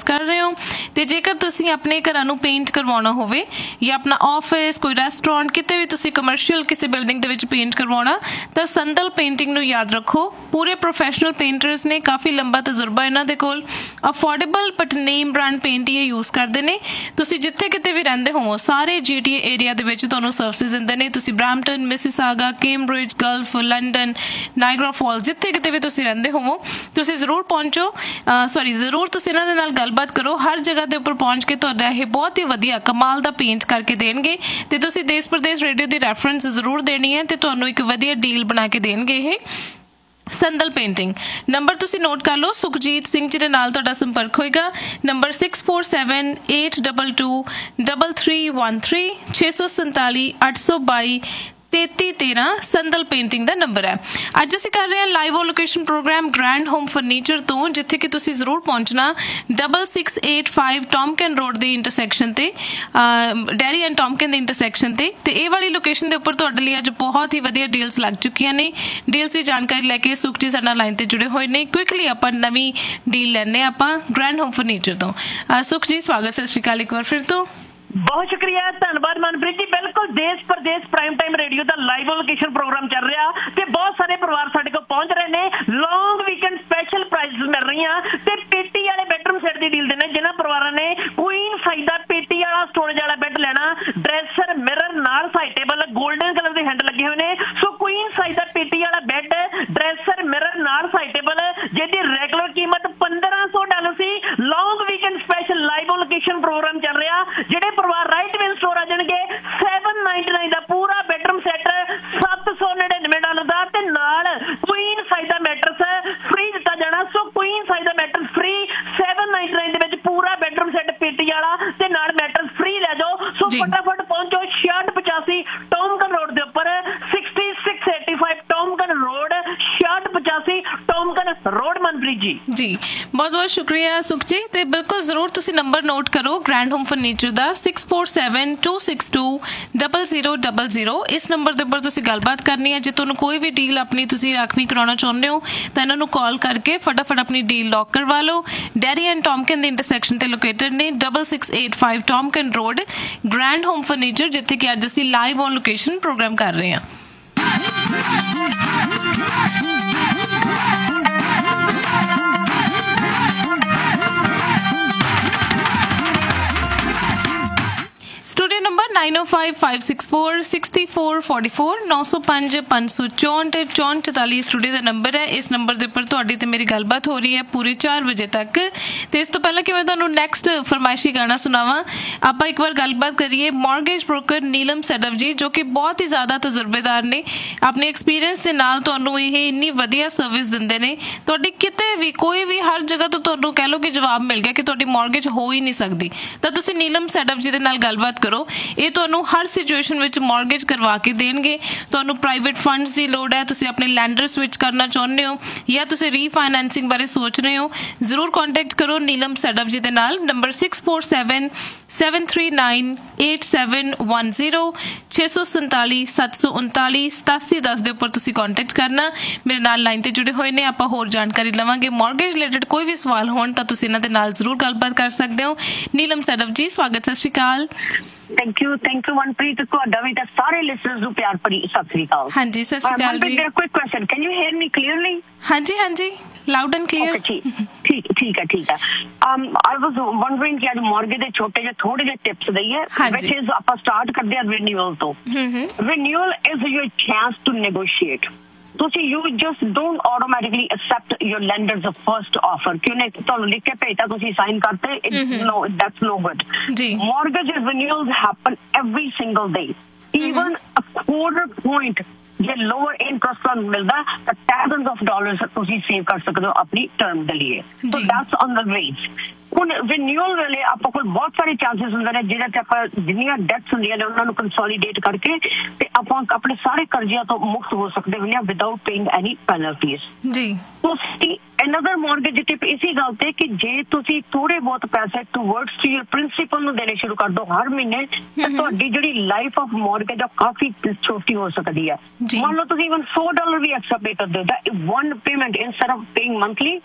ਕਰ ਰਹੇ ਹੋ। ਤੇ ਜੇਕਰ ਤੁਸੀਂ ਆਪਣੇ ਘਰਾਂ ਨੂੰ ਪੇਂਟ ਕਰਵਾਉਣਾ ਹੋਵੇ ਜਾਂ ਆਪਣਾ ਆਫਿਸ, ਕੋਈ ਰੈਸਟੋਰੈਂਟ, ਕਿਤੇ ਵੀ ਤੁਸੀਂ ਕਮਰਸ਼ੀਅਲ ਕਿਸੇ ਬਿਲਡਿੰਗ ਦੇ ਵਿੱਚ ਪੇਂਟ ਕਰਵਾਉਣਾ ਤਾਂ ਸੰਦਲ ਪੇਂਟਿੰਗ ਨੂੰ ਯਾਦ ਰੱਖੋ। ਪੂਰੇ ਪ੍ਰੋਫੈਸ਼ਨਲ ਪੇਂਟਰਸ ਨੇ, ਕਾਫੀ ਲੰਬਾ ਤਜਰਬਾ ਇਹਨਾਂ ਦੇ ਕੋਲ। Affordable but name brand paint ਇਹ ਯੂਜ਼ ਕਰਦੇ ਨੇ। ਤੁਸੀਂ ਜਿੱਥੇ ਕਿਤੇ ਵੀ ਰਹਿੰਦੇ ਹੋ ਸਾਰੇ GTA ਏਰੀਆ ਦੇ ਵਿੱਚ ਤੁਹਾਨੂੰ ਸਰਵਿਸਿਜ਼ ਦਿੰਦੇ ਨੇ। ਤੁਸੀਂ Brampton, Mississauga, Cambridge, Gulf, London, Niagara false, ਜਿੱਥੇ ਕਿਤੇ ਵੀ ਤੁਸੀਂ ਰਹਿੰਦੇ ਹੋਵੋ ਤੁਸੀਂ ਜ਼ਰੂਰ ਪਹੁੰਚੋ। ਜ਼ਰੂਰ ਤੁਸੀਂ ਇਹਨਾਂ ਦੇ ਨਾਲ ਗੱਲਬਾਤ ਕਰੋ। ਹਰ ਜਗ੍ਹਾ ਦੇ ਉੱਪਰ ਪਹੁੰਚ ਕੇ ਤੁਹਾਡਾ ਇਹ ਬਹੁਤ ਹੀ ਵਧੀਆ ਕਮਾਲ ਦਾ ਪੇਂਟ ਕਰਕੇ ਦੇਣਗੇ ਤੇ ਤੁਸੀਂ ਦੇਸ਼ ਪ੍ਰਦੇਸ਼ ਰੇਡੀਓ ਦੀ ਰੈਫਰੈਂਸ ਜ਼ਰੂਰ ਦੇਣੀ ਹੈ ਤੇ ਤੁਹਾਨੂੰ ਇੱਕ ਵਧੀਆ ਡੀਲ ਬਣਾ ਕੇ ਦੇਣਗੇ ਇਹ ਸੰਦਲ ਪੇਂਟਿੰਗ। ਨੰਬਰ ਤੁਸੀਂ ਨੋਟ ਕਰ ਲਓ, ਸੁਖਜੀਤ ਸਿੰਘ ਜੀ ਦੇ ਨਾਲ ਤੁਹਾਡਾ ਸੰਪਰਕ ਹੋਏਗਾ। ਨੰਬਰ 6478223313 647 822 3313 ਸੰਦਲ ਪੇਂਟਿੰਗ ਦਾ ਨੰਬਰ ਹੈ। ਅੱਜ ਅਸੀਂ ਕਰ ਰਹੇ ਹਾਂ live location programme grand home furniture ਤੋਂ, ਜਿੱਥੇ ਕਿ ਤੁਸੀਂ ਜ਼ਰੂਰ ਪਹੁੰਚਣਾ 6685 ਟੌਮਕਨ ਰੋਡ ਦੇ ਇੰਟਰਸੈਕਸ਼ਨ ਤੇ, ਡੈਰੀ ਐਂਡ ਟੌਮਕਨ ਦੇ ਇੰਟਰਸੈਕਸ਼ਨ ਤੇ ਇਹ ਵਾਲੀ ਲੋਕੇਸ਼ਨ ਦੇ ਉੱਪਰ ਤੁਹਾਡੇ ਲਈ ਅੱਜ ਬਹੁਤ ਹੀ ਵਧੀਆ ਡੀਲਸ ਲੱਗ ਚੁੱਕੀਆਂ ਨੇ। ਡੀਲਸ ਦੀ ਜਾਣਕਾਰੀ ਲੈ ਕੇ ਸੁਖ ਜੀ ਸਾਡੇ ਨਾਲ ਲਾਈਨ ਤੇ ਜੁੜੇ ਹੋਏ ਨੇ। ਕੁਇਕਲੀ ਆਪਾਂ ਨਵੀਂ ਡੀਲ ਲੈਣੇ ਆਪਾਂ ਗ੍ਰੈਂਡ ਹੋਮ ਫਰਨੀਚਰ ਤੋਂ। ਸੁਖ ਜੀ ਸਵਾਗਤ, ਸਤਿ ਸ਼੍ਰੀ ਅਕਾਲ ਇੱਕ ਵਾਰ ਫਿਰ ਤੋਂ। ਬਹੁਤ ਸ਼ੁਕਰੀਆ, ਧੰਨਵਾਦ ਮਨਪ੍ਰੀਤ ਜੀ। ਬਿਲਕੁਲ ਦੇਸ਼ ਪ੍ਰਦੇਸ਼ ਪ੍ਰਾਈਮ ਟਾਈਮ ਰੇਡੀਓ ਦਾ ਲਾਈਵ ਲੋਕੇਸ਼ਨ ਪ੍ਰੋਗਰਾਮ ਚੱਲ ਰਿਹਾ ਤੇ ਬਹੁਤ ਸਾਰੇ ਪਰਿਵਾਰ ਸਾਡੇ ਕੋਲ ਪਹੁੰਚ ਰਹੇ ਨੇ। ਲੌਂਗ ਵੀਕਐਂਡ ਸਪੈਸ਼ਲ ਪ੍ਰਾਈਜ਼ ਮਿਲ ਰਹੀਆਂ ਤੇ ਪੇਟੀ ਵਾਲੇ ਬੈਡਰੂਮ ਸੈੱਟ ਦੀ ਡੀਲ ਦੇਣੇ। ਜਿਨ੍ਹਾਂ ਪਰਿਵਾਰਾਂ ਨੇ ਕੁਈਨ ਸਾਈਜ਼ ਦਾ ਪੇਟੀ ਵਾਲਾ ਸਟੋਰੇਜ ਵਾਲਾ ਬੈੱਡ ਲੈਣਾ, ਡਰੈਸਰ, ਮਿਰਰ ਨਾਲ ਸਾਈਡ ਟੇਬਲ, 골ਡਨ ਕਲਰ ਦੇ ਹੈਂਡਲ ਲੱਗੇ ਹੋਏ ਨੇ। ਸੋ ਕੁਈਨ ਸਾਈਜ਼ ਦਾ ਪੇਟੀ ਵਾਲਾ ਬੈੱਡ, ਡਰੈਸਰ, ਮਿਰਰ ਨਾਲ ਸਾਈਡ ਟੇਬਲ, ਜਿਹਦੀ ਰੈਗੂਲਰ ਕੀਮਤ $1500 ਸੀ। ਲੌਂਗ weekend special live location programme ਚੱਲ ਰਿਹਾ। ਜਿਹੜੇ ਪਰਿਵਾਰ ਰਾਈਟ ਵਿਲ ਸਟੋਰ ਆ ਜਾਣਗੇ $799 ਦਾ ਪੂਰਾ ਬੈਡਰੂਮ ਸੈੱਟ, $799 ਦਾ ਤੇ ਨਾਲ ਕੁਈਨ ਸਾਈਜ਼ ਦਾ ਮੈਟਰਸ ਫ੍ਰੀ ਦਿੱਤਾ ਜਾਣਾ। ਸੋ ਕੁਈਨ ਸਾਈਜ਼ ਦਾ ਮੈਟਰਸ ਫ੍ਰੀ, $799 ਦੇ ਵਿੱਚ ਪੂਰਾ ਬੈਡਰੂਮ ਸੈੱਟ ਪੇਟੀ ਵਾਲਾ ਤੇ ਨਾਲ ਮੈਟਰਸ ਫ੍ਰੀ ਲੈ ਜਾਓ। ਸੋ ਫਟਾਫਟ ਪਹੁੰਚੋ 6685 ਟੌਮਕਨ ਰੋਡ ਦੇ ਉੱਪਰ, 6685 ਟੌਮਕਨ ਰੋਡ, 6685 ਟੌਮਕਨ ਰੋਡ। ਮਨਪ੍ਰੀਤ ਜੀ ਜੀ ਬਹੁਤ ਬਹੁਤ ਸ਼ੁਕਰੀਆ ਸੁਖ ਜੀ। ਤੇ ਬਿਲਕੁਲ ਜ਼ਰੂਰ ਤੁਸੀਂ ਨੰਬਰ ਨੋਟ ਕਰੋ ਗ੍ਰੈਂਡ ਹੋਮ ਫਰਨੀਚਰ ਦਾ 6472620000। ਇਸ ਨੰਬਰ ਦੇ ਉੱਪਰ ਤੁਸੀਂ ਗੱਲਬਾਤ ਕਰਨੀ ਹੈ। ਜੇ ਤੁਹਾਨੂੰ ਕੋਈ ਵੀ ਡੀਲ ਆਪਣੀ ਤੁਸੀਂ ਰਾਖਵੀਂ ਕਰਾਉਣਾ ਚਾਹੁੰਦੇ ਹੋ ਤਾਂ ਇਹਨਾਂ ਨੂੰ ਕਾਲ ਕਰਕੇ ਫਟਾਫਟ ਆਪਣੀ ਡੀਲ ਲੌਕ ਕਰਵਾ ਲਓ। ਡੈਰੀ ਐਂਡ ਟੌਮਕਨ ਦੇ ਇੰਟਰਸੈਕਸ਼ਨ ਤੇ ਲੋਕੇਟਡ ਨੇ, 6685 ਟੌਮਕਨ ਰੋਡ, ਗ੍ਰੈਂਡ ਹੋਮ ਫਰਨੀਚਰ, ਜਿੱਥੇ ਕਿ ਅੱਜ ਅਸੀਂ ਲਾਈਵ ਔਨ ਲੋਕੇਸ਼ਨ ਪ੍ਰੋਗਰਾਮ ਕਰ ਰਹੇ ਹਾਂ। स्टूडियो नंबर 9055646444 905564 स्टूडियो का नंबर है। इस नंबर के उपर तुहाडी ते मेरी गलबात हो रही है पूरे 4 बजे तक। तो इस तो पहला कि मैं तुहानू नैक्सट फरमाइशी गाना सुनावां, आपां एक बार गलबात करिए मॉर्गेज ब्रोकर नीलम सैदव जी, जो कि बहुत ही ज़्यादा तजुर्बेदार ने। अपने एक्सपीरियंस के नाल तुहानू ये इन्नी वधिया सर्विस दिंदे ने। तुहाडी किते भी कोई भी हर जगह तो तुहानू कह लो कि जवाब मिल गया कि तुहाडी मॉर्गेज हो ही नहीं सकती, तो तुसीं नीलम सैदव जी दे नाल गलबात करो। ਇਹ ਤੁਹਾਨੂੰ ਹਰ ਸਿਚੁਏਸ਼ਨ ਵਿੱਚ ਮਾਰਗੇਜ ਕਰਵਾ ਕੇ ਦੇਣਗੇ। ਤੁਹਾਨੂੰ ਪ੍ਰਾਈਵੇਟ ਫੰਡਸ ਦੀ ਲੋੜ ਹੈ, ਤੁਸੀਂ ਆਪਣੇ ਲੈਂਡਰ ਸਵਿਚ ਕਰਨਾ ਚਾਹੁੰਦੇ ਹੋ ਜਾਂ ਤੁਸੀਂ ਰੀਫਾਈਨੈਂਸਿੰਗ ਬਾਰੇ ਸੋਚ ਰਹੇ ਹੋ, ਜ਼ਰੂਰ ਕੰਟੈਕਟ ਕਰੋ ਨੀਲਮ ਸੈਦਵ ਜੀ ਦੇ ਨਾਲ। ਨੰਬਰ 6477398710 647 ਦੇ ਉੱਪਰ ਤੁਸੀਂ ਕੰਟੈਕਟ ਕਰਨਾ। ਮੇਰੇ ਨਾਲ ਲਾਈਨ ਤੇ ਜੁੜੇ ਹੋਏ ਨੇ, ਆਪਾਂ ਹੋਰ ਜਾਣਕਾਰੀ ਲਵਾਂਗੇ। ਮਾਰਗੇਜ ਰਿਲੇਟਡ ਕੋਈ ਵੀ ਸਵਾਲ ਹੋਣ ਤਾਂ ਤੁਸੀਂ ਇਹਨਾਂ ਦੇ ਨਾਲ ਜ਼ਰੂਰ ਗੱਲਬਾਤ ਕਰ ਸਕਦੇ ਹੋ। ਨੀਲਮ ਸੈਦਵ ਜੀ ਸਵਾਗਤ, ਸਤਿ ਸ਼੍ਰੀ ਅਕਾਲ। ਥੈਂਕ ਯੂ ਮਨਪ੍ਰੀਤ, ਤੁਹਾਡਾ ਵੀ ਤਾਂ ਸਾਰੇ ਲਿਸਨਰਸ ਨੂੰ ਪਿਆਰ ਭਰੀ ਸਤਿ ਸ੍ਰੀ ਅਕਾਲ। ਹਾਂਜੀ ਸਤਿ ਸ਼੍ਰੀ ਅਕਾਲ ਜੀ। Quick question, can you here me clearly? ਹਾਂਜੀ ਹਾਂਜੀ, ਲਾਊਡ ਐਂਡ ਕਲੀਅਰ। ਠੀਕ ਹੈ। ਆਈ ਵਾਸ ਵੰਡਰਿੰਗ ਕਿ ਅੱਜ ਮਾਰਗੇਜ ਦੇ ਛੋਟੇ ਜਿਹੇ ਥੋੜੇ ਜਿਹੇ ਟਿਪਸ ਦਈਏ, ਵਿਚ ਇਜ਼ ਆਪਾਂ ਸਟਾਰਟ ਕਰਦੇ ਹਾਂ ਰਿਨਿਊਅਲ ਤੋਂ। Renewal is your chance to negotiate. you just don't automatically accept your lender's first offer कि उन्हें ਤੁਹਾਨੂੰ ਲਿਖ ਕੇ ਭੇਜਤਾ, ਤੁਸੀਂ ਸਾਈਨ ਕਰਤੇ, no, that's no good. Mortgage renewals happen every single day. Even a quarter point ਜੇ lower interest ਤੁਹਾਨੂੰ ਮਿਲਦਾ ਤਾਂ thousands of dollars ਤੁਸੀਂ ਸੇਵ ਕਰ ਸਕਦੇ ਹੋ ਆਪਣੀ ਟਰਮ ਦੇ ਲਈ। So that's on the rates. ਹੁਣ ਰਿਨਿਊਅਲ ਵੇਲੇ ਆਪਾਂ ਕੋਲ ਬਹੁਤ ਸਾਰੇ ਚਾਂਸਸ ਹੁੰਦੇ ਨੇ ਜਿਹਦੇ ਤੇ ਆਪਾਂ ਜਿੰਨੀਆਂ ਡੈਟਸ ਹੁੰਦੀਆਂ ਨੇ ਉਹਨਾਂ ਨੂੰ ਕੰਸੋਲੀਡੇਟ ਕਰਕੇ ਤੇ ਆਪਾਂ ਆਪਣੇ ਸਾਰੇ ਕਰਜ਼ਿਆਂ ਤੋਂ ਮੁਕਤ ਹੋ ਸਕਦੇ ਹੁੰਦੇ ਹਾਂ ਵਿਦਆਊਟ ਪੇਇੰਗ ਐਨੀ ਪੈਨਲਟੀਜ਼। ਜੀ ਤੁਸੀਂ another mortgage tip ਇਸੀ ਗੱਲ ਤੇ ਕਿ ਜੇ ਤੁਸੀਂ ਥੋੜੇ ਬਹੁਤ ਪੈਸੇ ਟੂਵਰਡਸ ਟੂ ਯੂਰ ਪ੍ਰਿੰਸੀਪਲ ਨੂੰ ਦੇਣੇ ਸ਼ੁਰੂ ਕਰ ਦੋ ਹਰ ਮਹੀਨੇ ਤਾਂ ਤੁਹਾਡੀ ਜਿਹੜੀ ਲਾਈਫ ਆਫ ਮੌਰਗੇਜ ਆ ਕਾਫੀ ਛੋਟੀ ਹੋ ਸਕਦੀ ਹੈ। ਮੰਨ ਲਓ ਤੁਸੀਂ ਇਵਨ $4 ਵੀ ਐਕਸਟਰਾ ਪੇ ਕਰਦੇ ਹੋ ਤਾਂ one payment instead of paying monthly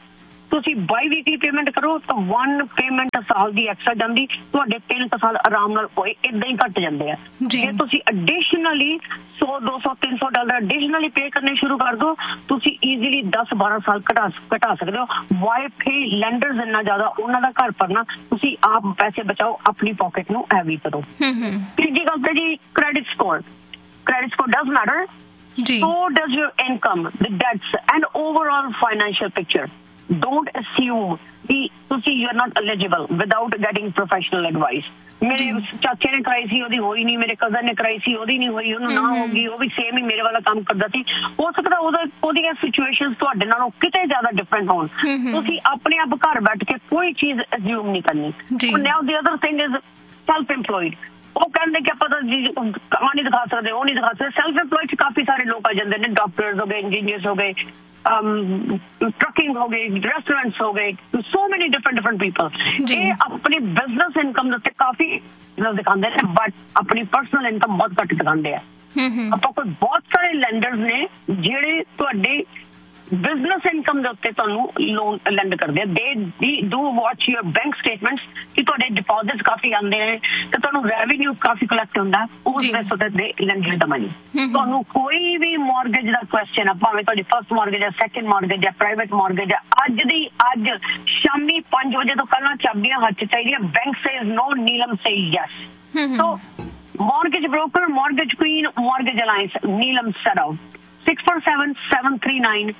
ਤੁਸੀਂ ਬਾਈ ਵੀਕਲੀ ਪੇਮੈਂਟ ਕਰੋ ਤਾਂ 1 ਪੇਮੈਂਟ ਸਾਲ ਦੀ ਐਕਸਟਰਾ ਜਾਂਦੀ, ਤੁਹਾਡੇ 3 ਸਾਲ ਆਰਾਮ ਨਾਲ ਹੋਏ ਇਦਾਂ ਹੀ ਘਟ ਜਾਂਦੇ ਆ। ਜੇ ਤੁਸੀਂ ਐਡੀਸ਼ਨਲੀ $100, $200, $300 ਐਡੀਸ਼ਨਲੀ ਪੇ ਕਰਨੇ ਸ਼ੁਰੂ ਕਰ ਦੋ, ਤੁਸੀਂ ਈਜ਼ੀਲੀ 10-12 ਸਾਲ ਘਟਾ ਸਕਦੇ ਹੋ। ਵਾਈ ਫੇ ਲੈਂਡਰਸ ਇੰਨਾ ਜ਼ਿਆਦਾ ਉਹਨਾਂ ਦਾ ਘਰ ਭਰਨਾ, ਤੁਸੀਂ ਆਪ ਪੈਸੇ ਬਚਾਓ, ਆਪਣੀ ਪਾਕਟ ਨੂੰ ਹੈਵੀ ਕਰੋ। ਤੀਜੀ ਗੱਲ ਤਾਂ ਜੀ credit score does matter. So does your income, the debts and overall financial picture. Don't assume that you are not eligible without getting professional advice. मेरे चाचे ने कराई सी, ओदी होई नहीं, मेरे कजन ने कराई सी, ओदी नहीं होई, ओनू ना होगी, वो भी सेम ही मेरे वाला काम करदा सी। हो सकदा ओदियां सिचुएशंस तुहाडे नालों किते ज्यादा डिफरेंट होण, तुसी अपने आप घर बैठ के कोई चीज अज्यूम नहीं करनी। Now the other thing is self employed. वो कहते कि आप नहीं दिखा सकते, वो नहीं दिखा सकते। सेल्फ एम्प्लॉयड काफी सारे लोग आ जाते हैं, डॉक्टर्स हो गए, इंजीनियर्स हो गए, ट्रकिंग हो गई, रेस्टोरेंट्स हो गए, सो मेनी डिफरेंट पीपल। ये अपनी बिजनेस इनकम के काफी दिखाते हैं, बट अपनी पर्सनल इनकम बहुत घट दिखाते हैं। आप कोई बहुत सारे लैंडर्स ने जेड़े तुहाडे बिजनेस इनकम लोन लैंड करते हैं। They do watch your bank statements कि तुहाडे डिपॉजिट्स काफी आते हैं तो रेवेन्यू काफी कलैक्ट होता है, उस बेस ते दे लैंड द मनी। तुहानू कोई भी मॉर्गेज का क्वेश्चन है, भावें तुहाडी फर्स्ट मॉर्गेज है, सैकेंड मॉर्गेज है, प्राइवेट मॉर्गेज है, अज शामी 5 बजे तो पहला चाबियां हाथ चाहिए। बैंक सेज नो, नीलम से यस। तो mortgage broker, mortgage queen, mortgage alliance, नीलम सराव 647-739-8710।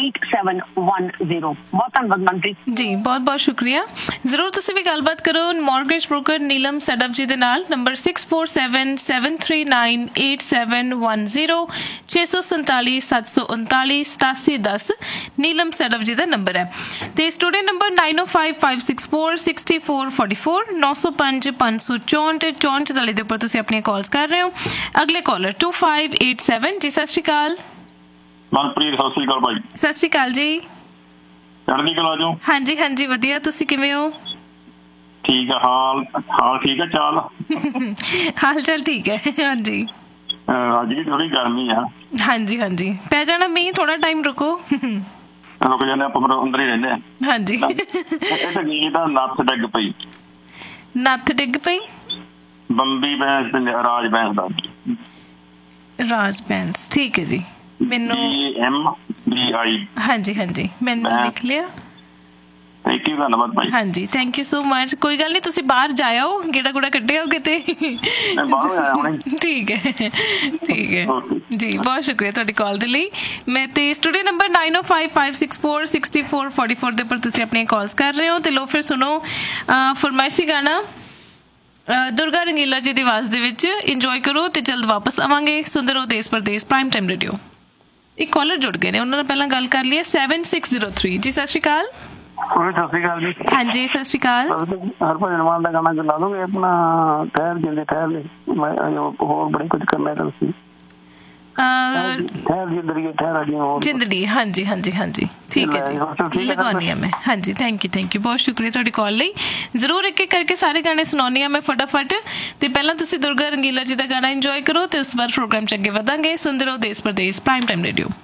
बहुत धन्यवाद मंत्री जी, बहुत बहुत शुक्रिया। जरूर तुसीं भी गलबात करो मॉर्गेज ब्रोकर नीलम सैडप जी दे नाल। नंबर 647-739-8710 647-739-8710 नीलम सैडप जी का नंबर है। तो स्टूडियो नंबर 9055646444 905-564-64 दे उपर तुसीं अपनी कॉल्स कर रहे हो। अगले कॉलर 2587 जी, सत श्री अकाल। मनप्रीत सत श्री अकाल भाई। सत श्री अकाल जी। चढ़दी कला जो? हाँ जी हाँ जी, वधिया। तुसीं किवें हो? ठीक है, हाल ठीक है, चाल हाल चाल ठीक है। हाँ जी, अज भी थोड़ी गर्मी है। हाँ जी हाँ जी, पै जाना मीह, थोड़ा टाइम रुको। रुक जाने, आप अंदर ही रहंदे। हाँ जी। गई तो नत्थ डिग पई। नत्थ डिग पई? बंबी भैंस ते राज भैंस दा। राज भैंस, ठीक है जी। मैनू MBI। हाँ जी हाँ जी, मैंने लिख लिया। थैंक यू, धन्यवाद भाई। हाँ जी, थैंक यू सो मच। कोई गल नहीं, तुसी बाहर जाओ, गेड़ा गुड़ा कट्टिया किते। ठीक है ठीक है जी, बहुत शुक्रिया तुहाडी कॉल दे लई। मैं ते स्टूडियो नंबर 9055646444 दे पर तुसी अपनी कॉल्स कर रहे हो। ते लो फिर सुनो फरमाइशी गाना दुर्गा रंगीला जी की आवाज़ दे विच। इंजॉय करो ते जल्द वापस आवांगे। सुंदर हो देश परदेश प्राइम टाइम रेडियो। एक कॉलर जुड़ गए ने, उन्होंने पहला गल कर लिया। 7603 जी, सत श्री अकाल। सत श्री अकाल जी। हाँ जी, सत श्री अकाल। हरभजन मान का गाना चला दोगे अपना? ठहर जिंदे ठहर ले, होर बड़े कुछ करना है। ठहर जिंदगी, हाँ जी हाँ जी हाँ जी, ठीक है जी, लगवानी है मैं। हाँ जी, थैंक यू, बहुत शुक्रिया तुहाडी कॉल लई। जरूर एक एक करके सारे गाने सुनानी है मैं फटाफट। ते पहला तुसी दुर्गा रंगीला जी का गाना इंजॉय करो, ते उस बाद प्रोग्राम च अगे वधांगे। सुंदर हो देश परदेश प्राइम टाइम रेडियो।